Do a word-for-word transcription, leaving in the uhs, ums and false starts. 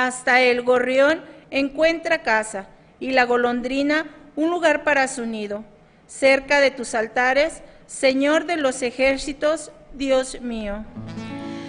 hasta el gorrión encuentra casa, y la golondrina un lugar para su nido. Cerca de tus altares, Señor de los ejércitos, Dios mío.